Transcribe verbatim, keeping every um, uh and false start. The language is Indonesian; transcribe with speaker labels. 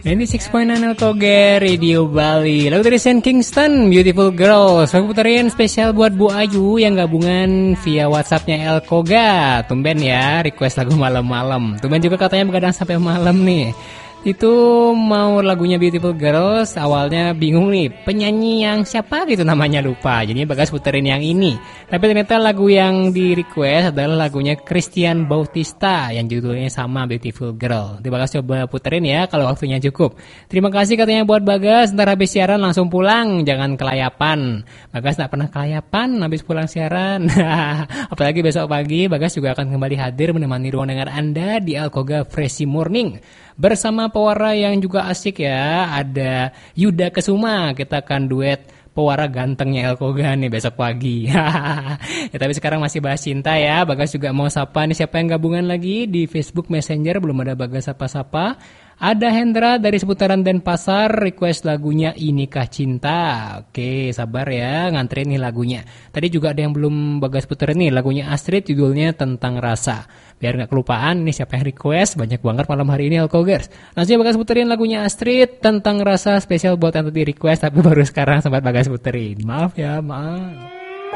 Speaker 1: sembilan puluh enam Alkoger Radio Bali. Lagu dari Sean Kingston, Beautiful Girls. Aku puterin spesial buat Bu Ayu yang gabungan via WhatsAppnya Elkoga. Tumben ya request lagu malam-malam. Tumben juga katanya begadang sampai malam nih. Itu mau lagunya Beautiful Girls, awalnya bingung nih, penyanyi yang siapa gitu namanya lupa. Jadi Bagas puterin yang ini. Tapi ternyata lagu yang di request adalah lagunya Christian Bautista yang judulnya sama, Beautiful Girl. Di Bagas coba puterin ya kalau waktunya cukup. Terima kasih katanya buat Bagas, ntar habis siaran langsung pulang, jangan kelayapan. Bagas tak pernah kelayapan habis pulang siaran. Apalagi besok pagi Bagas juga akan kembali hadir menemani ruang dengar Anda di Alkoga Freshie Morning. Bersama pewara yang juga asik ya, ada Yuda Kesuma. Kita akan duet pewara gantengnya Elkoga nih besok pagi. Ya, tapi sekarang masih bahas cinta ya. Bagas juga mau sapa nih siapa yang gabungan lagi di Facebook Messenger, belum ada Bagas sapa-sapa. Ada Hendra dari seputaran Denpasar request lagunya Inikah Cinta. Oke, sabar ya, nganterin nih lagunya. Tadi juga ada yang belum Bagas puterin nih, lagunya Astrid judulnya Tentang Rasa. Biar gak kelupaan nih siapa yang request, banyak banget malam hari ini Alkogers. Langsung Bagas puterin lagunya Astrid Tentang Rasa spesial buat yang tadi request, tapi baru sekarang sempat Bagas puterin. Maaf ya, maaf.